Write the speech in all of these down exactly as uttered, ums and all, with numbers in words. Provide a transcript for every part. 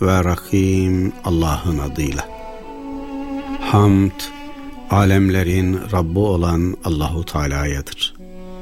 ve Rahim Allah'ın adıyla. Hamd, alemlerin Rabbi olan Allahu Teala'yadır.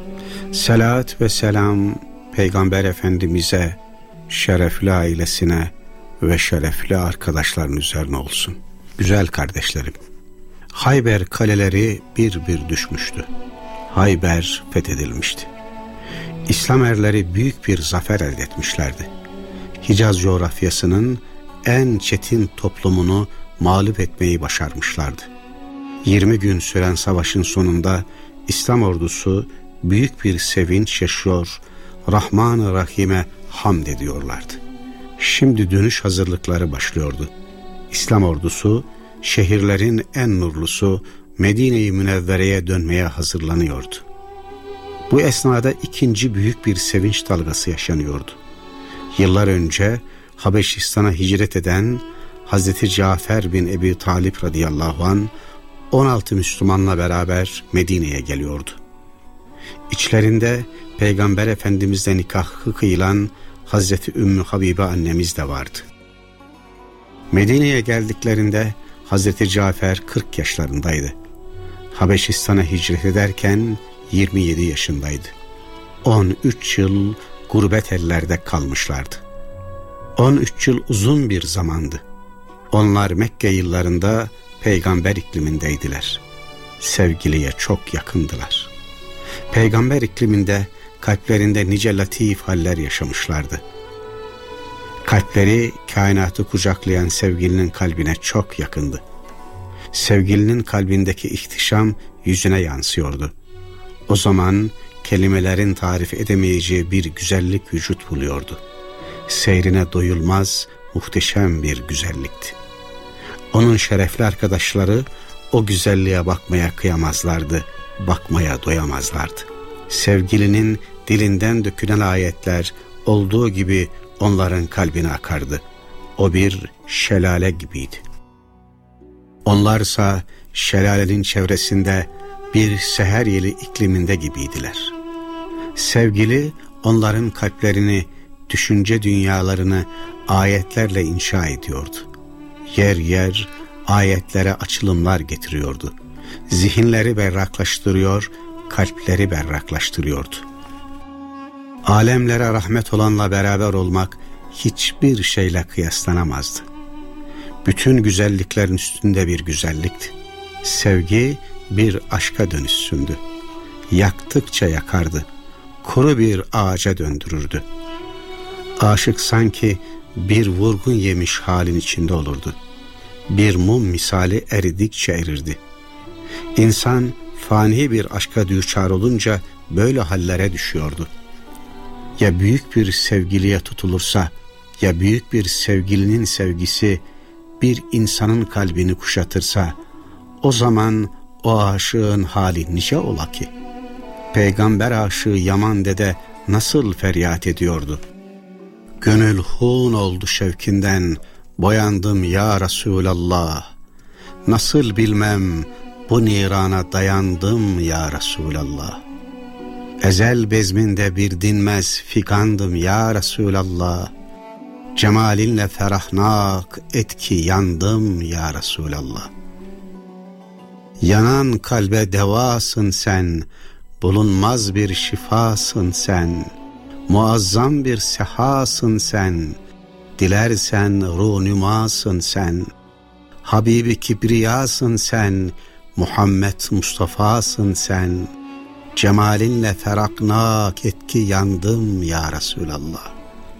Salat ve selam Peygamber Efendimiz'e, şerefli ailesine ve şerefli arkadaşların üzerine olsun. Güzel kardeşlerim, Hayber kaleleri bir bir düşmüştü. Hayber fethedilmişti. İslam erleri büyük bir zafer elde etmişlerdi. Hicaz coğrafyasının en çetin toplumunu mağlup etmeyi başarmışlardı. yirmi gün süren savaşın sonunda İslam ordusu büyük bir sevinç yaşıyor, Rahman-ı Rahim'e hamd ediyorlardı. Şimdi dönüş hazırlıkları başlıyordu. İslam ordusu şehirlerin en nurlusu Medine-i Münevvere'ye dönmeye hazırlanıyordu. Bu esnada ikinci büyük bir sevinç dalgası yaşanıyordu. Yıllar önce Habeşistan'a hicret eden Hazreti Cafer bin Ebi Talip radıyallahu anh on altı Müslümanla beraber Medine'ye geliyordu. İçlerinde Peygamber Efendimiz'le nikahı kıyılan Hazreti Ümmü Habibe annemiz de vardı. Medine'ye geldiklerinde Hazreti Cafer kırk yaşlarındaydı. Habeşistan'a hicret ederken yirmi yedi yaşındaydı. on üç yıl gurbet ellerde kalmışlardı. on üç yıl uzun bir zamandı. Onlar Mekke yıllarında peygamber iklimindeydiler. Sevgiliye çok yakındılar. Peygamber ikliminde kalplerinde nice latif haller yaşamışlardı. Kalpleri kainatı kucaklayan sevgilinin kalbine çok yakındı. Sevgilinin kalbindeki ihtişam yüzüne yansıyordu. O zaman kelimelerin tarif edemeyeceği bir güzellik vücut buluyordu. Seyrine doyulmaz, muhteşem bir güzellikti. Onun şerefli arkadaşları o güzelliğe bakmaya kıyamazlardı, bakmaya doyamazlardı. Sevgilinin dilinden dökülen ayetler olduğu gibi onların kalbine akardı. O bir şelale gibiydi. Onlarsa şelalenin çevresinde bir seher yeli ikliminde gibiydiler. Sevgili onların kalplerini, düşünce dünyalarını ayetlerle inşa ediyordu. Yer yer ayetlere açılımlar getiriyordu. Zihinleri berraklaştırıyor, kalpleri berraklaştırıyordu. Alemlere rahmet olanla beraber olmak hiçbir şeyle kıyaslanamazdı. Bütün güzelliklerin üstünde bir güzellikti. Sevgi bir aşka dönüşsündü. Yaktıkça yakardı. Kuru bir ağaca döndürürdü. Aşık sanki bir vurgun yemiş halin içinde olurdu. Bir mum misali eridikçe erirdi. İnsan fani bir aşka düçar olunca böyle hallere düşüyordu. Ya büyük bir sevgiliye tutulursa, ya büyük bir sevgilinin sevgisi bir insanın kalbini kuşatırsa, o zaman o aşığın hali nice ola ki? Peygamber aşığı Yaman dede nasıl feryat ediyordu? Gönül hun oldu şevkinden, boyandım ya Resulallah. Nasıl bilmem bu nirana dayandım ya Resulallah. Ezel bezminde bir dinmez figandım ya Resulallah. Cemalinle ferahnak etki yandım ya Resulallah. Yanan kalbe devasın sen, bulunmaz bir şifasın sen, muazzam bir sehasın sen, dilersen ruhnümasın sen, Habibi Kibriyasın sen, Muhammed Mustafa'sın sen, cemalinle feraknak etki yandım ya Resulallah.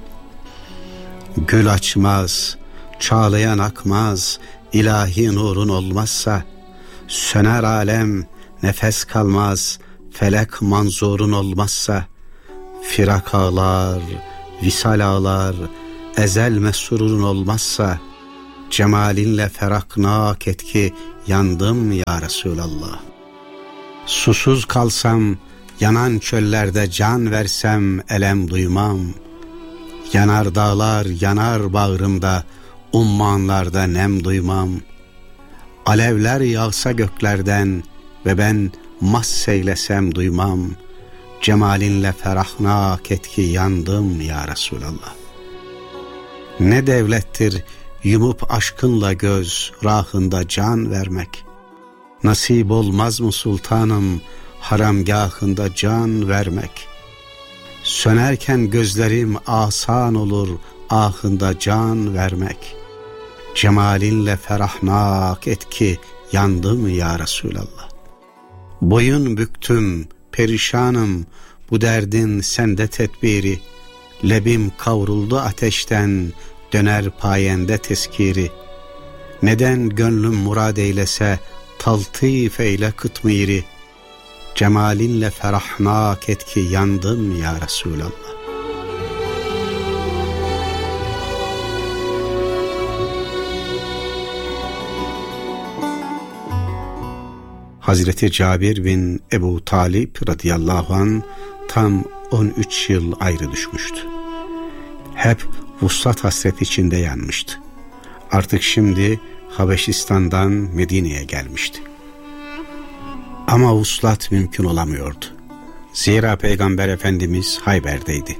Gül açmaz, çağlayan akmaz, ilahi nurun olmazsa, söner alem, nefes kalmaz, felek manzurun olmazsa, firak ağlar, visal ağlar, ezel mesrurun olmazsa, cemalinle feraknak etki yandım ya Resulallah. Susuz kalsam, yanan çöllerde can versem elem duymam. Yanar dağlar, yanar bağrımda, ummanlarda nem duymam. Alevler yağsa göklerden ve ben masseylesem duymam. Cemalinle ferahnak etki yandım ya Resulallah. Ne devlettir yumup aşkınla göz, rahında can vermek. Nasip olmaz mı sultanım, haramgahında can vermek. Sönerken gözlerim asan olur, ahında can vermek. Cemalinle ferahnak et ki yandım ya Resulallah. Boyun büktüm, perişanım, bu derdin sende tedbiri. Lebim kavruldu ateşten, döner payende teskiri. Neden gönlüm murad eylese, taltif eyle kıtmiri. Cemalinle ferahnak et ki yandım ya Resulallah. Hazreti Cabir bin Ebu Talip radıyallahu anh tam on üç yıl ayrı düşmüştü. Hep vuslat hasret içinde yanmıştı. Artık şimdi Habeşistan'dan Medine'ye gelmişti. Ama vuslat mümkün olamıyordu. Zira Peygamber Efendimiz Hayber'deydi.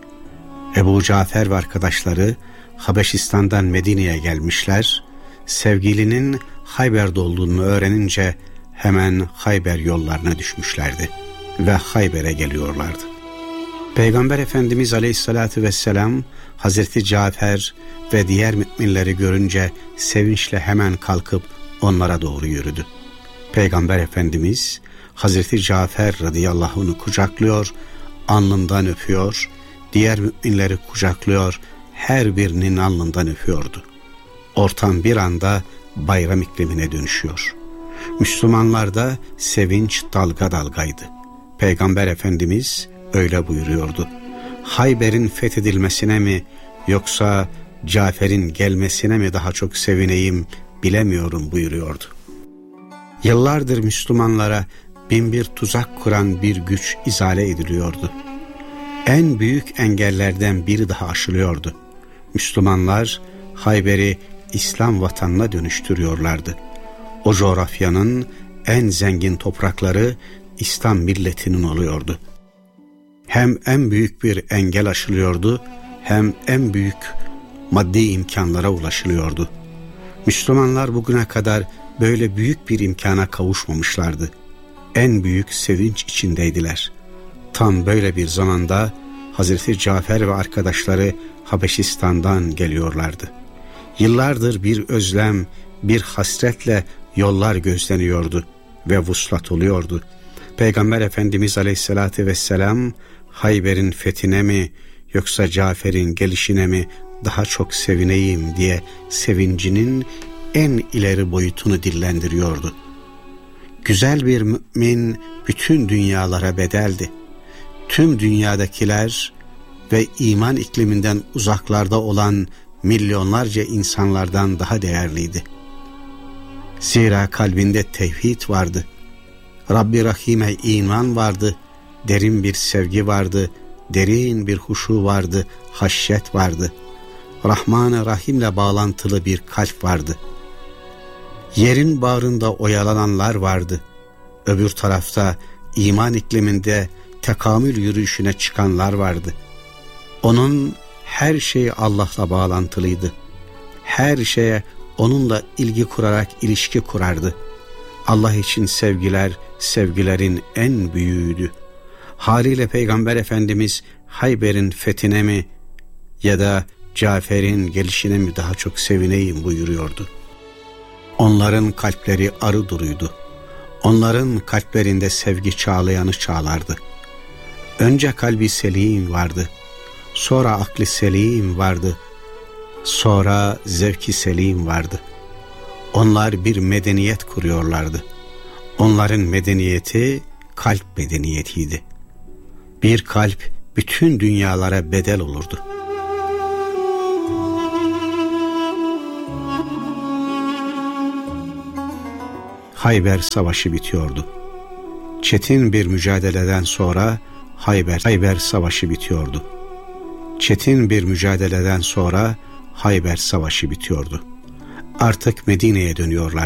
Ebu Cafer ve arkadaşları Habeşistan'dan Medine'ye gelmişler. Sevgilinin Hayber'de olduğunu öğrenince hemen Hayber yollarına düşmüşlerdi ve Hayber'e geliyorlardı. Peygamber Efendimiz Aleyhisselatü Vesselam Hazreti Cafer ve diğer müminleri görünce sevinçle hemen kalkıp onlara doğru yürüdü. Peygamber Efendimiz Hazreti Cafer radıyallahu anh'ı kucaklıyor, alnından öpüyor, diğer müminleri kucaklıyor, her birinin alnından öpüyordu. Ortam bir anda bayram iklimine dönüşüyor. Müslümanlarda sevinç dalga dalgaydı. Peygamber Efendimiz öyle buyuruyordu. Hayber'in fethedilmesine mi yoksa Cafer'in gelmesine mi daha çok sevineyim bilemiyorum buyuruyordu. Yıllardır Müslümanlara bin bir tuzak kuran bir güç izale ediliyordu. En büyük engellerden biri daha aşılıyordu. Müslümanlar Hayber'i İslam vatanına dönüştürüyorlardı. O coğrafyanın en zengin toprakları İslam milletinin oluyordu. Hem en büyük bir engel aşılıyordu, hem en büyük maddi imkanlara ulaşılıyordu. Müslümanlar bugüne kadar böyle büyük bir imkana kavuşmamışlardı. En büyük sevinç içindeydiler. Tam böyle bir zamanda Hazreti Cafer ve arkadaşları Habeşistan'dan geliyorlardı. Yıllardır bir özlem, bir hasretle yollar gözleniyordu ve vuslat oluyordu. Peygamber Efendimiz Aleyhisselatü Vesselam Hayber'in fethine mi yoksa Cafer'in gelişine mi daha çok sevineyim diye sevincinin en ileri boyutunu dillendiriyordu. Güzel bir mümin bütün dünyalara bedeldi. Tüm dünyadakiler ve iman ikliminden uzaklarda olan milyonlarca insanlardan daha değerliydi. Zira kalbinde tevhid vardı. Rabbi Rahim'e iman vardı, derin bir sevgi vardı, derin bir huşu vardı, haşyet vardı. Rahman-ı Rahim'le bağlantılı bir kalp vardı. Yerin bağrında oyalananlar vardı. Öbür tarafta iman ikliminde tekamül yürüyüşüne çıkanlar vardı. Onun her şeyi Allah'la bağlantılıydı. Her şeye onunla ilgi kurarak ilişki kurardı. Allah için sevgiler, sevgilerin en büyüğüydü. Haliyle Peygamber Efendimiz Hayber'in fethine mi ya da Cafer'in gelişine mi daha çok sevineyim buyuruyordu. Onların kalpleri arı duruydu. Onların kalplerinde sevgi çağlayanı çağlardı. Önce kalbi selim vardı. Sonra akli selim vardı. Sonra zevki selim vardı. Onlar bir medeniyet kuruyorlardı. Onların medeniyeti kalp medeniyetiydi. Bir kalp bütün dünyalara bedel olurdu. Hayber Savaşı bitiyordu. Çetin bir mücadeleden sonra Hayber, Hayber Savaşı bitiyordu. Çetin bir mücadeleden sonra Hayber Savaşı bitiyordu. Artık Medine'ye dönüyorlar.